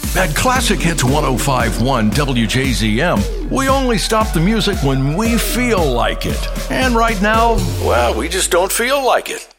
At Classic Hits 105.1 WJZM, we only stop the music when we feel like it. And right now, well, we just don't feel like it.